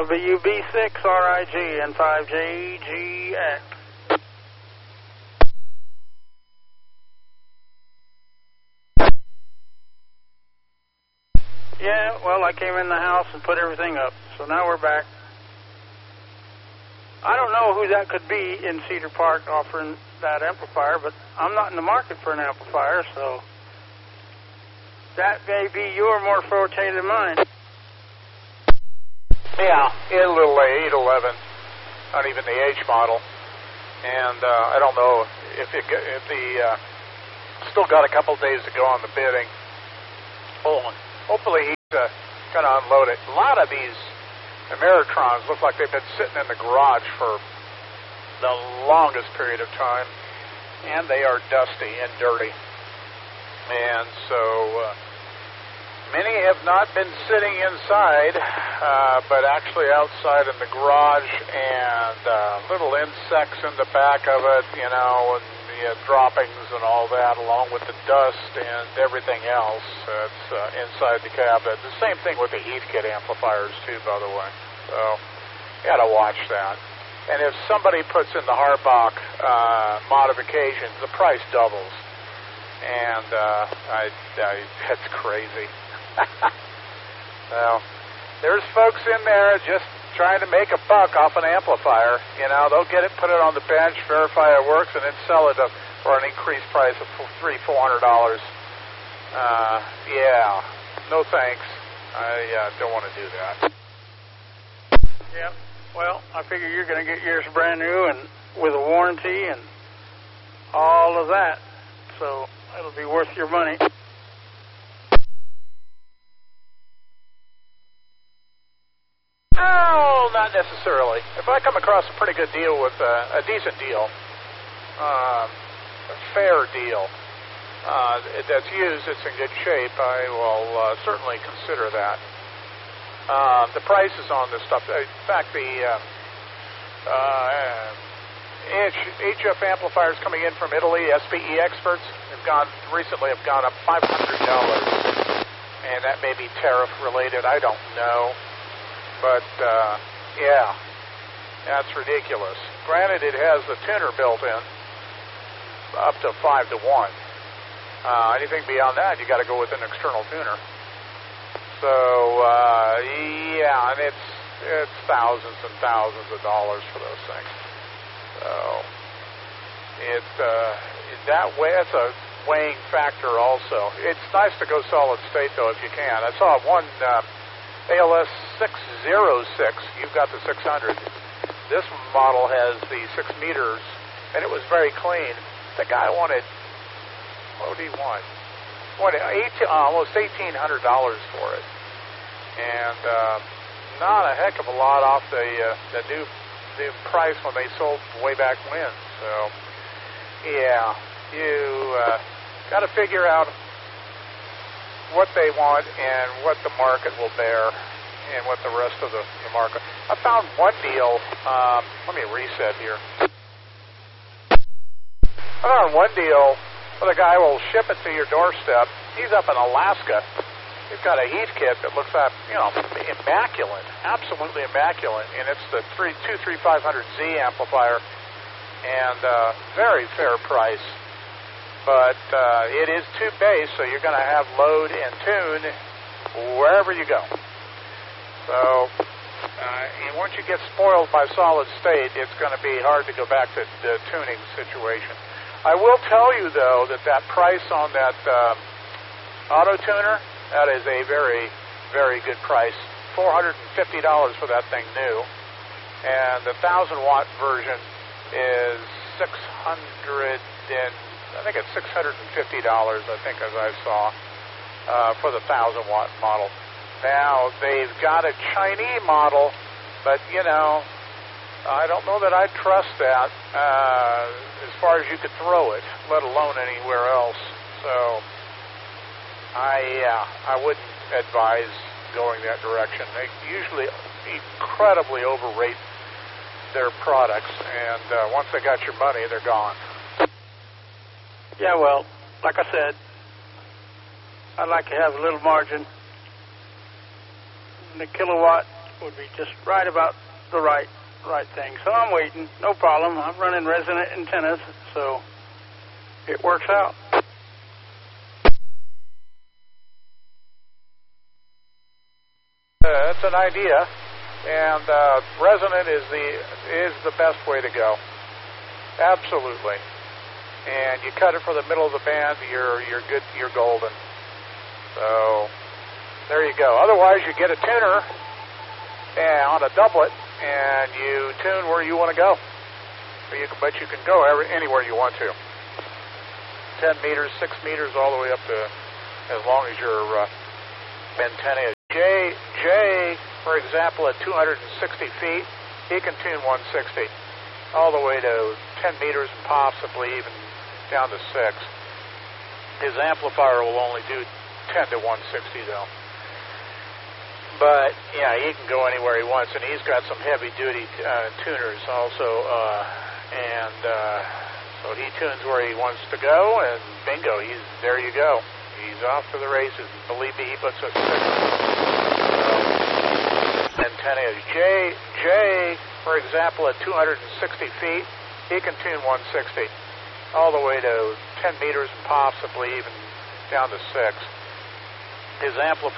WB6RIG and 5JGX. Yeah, well, I came in the house and put everything up, so now we're back. I don't know who that could be in Cedar Park offering that amplifier, but I'm not in the market for an amplifier, so that may be your more forte than mine. Yeah, a little 811, not even the H model, and I don't know if still got a couple days to go on the bidding. Hopefully he's going to unload it. A lot of these Ameritrons look like they've been sitting in the garage for the longest period of time, and they are dusty and dirty. And so many have not been sitting inside, but actually outside in the garage, and little insects in the back of it, you know, and droppings and all that, along with the dust and everything else that's inside the cabinet. The same thing with the Heathkit amplifiers, too, by the way. So you got to watch that. And if somebody puts in the Harbach modifications, the price doubles. And that's crazy. Well, there's folks in there just trying to make a buck off an amplifier. You know, they'll get it, put it on the bench, verify it works, and then sell it for an increased price of $300-400. Yeah, no thanks. I don't want to do that. Yep. Well, I figure you're going to get yours brand new and with a warranty and all of that, so it'll be worth your money. No, not necessarily. If I come across a pretty good deal with a decent deal, a fair deal, that's used, it's in good shape, I will certainly consider that. The prices on this stuff, in fact, the HF amplifiers coming in from Italy, SPE experts, have gone up $500, and that may be tariff related, I don't know. But, yeah, that's ridiculous. Granted, it has the tuner built in, up to 5 to 1. Anything beyond that, you got to go with an external tuner. So, yeah, and it's thousands and thousands of dollars for those things. So, that way, that's a weighing factor also. It's nice to go solid state, though, if you can. I saw one ALS 606, you've got the 600. This model has the 6 meters, and it was very clean. The guy wanted, what did he want? Almost $1,800 for it. And not a heck of a lot off the new price when they sold way back when. So, yeah, you got to figure out what they want and what the market will bear and what the rest of the market. I found one deal, let me reset here. I found one deal where the guy will ship it to your doorstep. He's up in Alaska. He's got a Heathkit that looks like, immaculate, absolutely immaculate, and it's the 23500Z amplifier, and very fair price. But it is tube based, so you're going to have load and tune wherever you go. So and once you get spoiled by solid state, it's going to be hard to go back to the tuning situation. I will tell you, though, that price on that auto tuner, that is a very, very good price. $450 for that thing new. And the 1,000-watt version is I think it's $650, I think, as I saw, for the 1,000-watt model. Now, they've got a Chinese model, but, I don't know that I'd trust that as far as you could throw it, let alone anywhere else. So, I wouldn't advise going that direction. They usually incredibly overrate their products, and once they got your money, they're gone. Yeah, well, like I said, I'd like to have a little margin. The kilowatt would be just right about the right thing. So I'm waiting, no problem. I'm running resonant antennas, so it works out. That's an idea, and resonant is the best way to go. Absolutely. And you cut it for the middle of the band, you're good, you're golden. So there you go. Otherwise, you get a tuner and on a doublet, and you tune where you want to go. But you can go anywhere you want to. 10 meters, 6 meters, all the way up to as long as your antenna is. Jay, for example, at 260 feet, he can tune 160 all the way to 10 meters and possibly even down to 6. His amplifier will only do 10 to 160 though. But yeah, he can go anywhere he wants, and he's got some heavy-duty tuners also, so he tunes where he wants to go, and bingo, there you go. He's off to the races. Believe me, he puts a antenna. Jay, for example, at 260 feet, he can tune 160 all the way to 10 meters and possibly even down to 6. His amplifier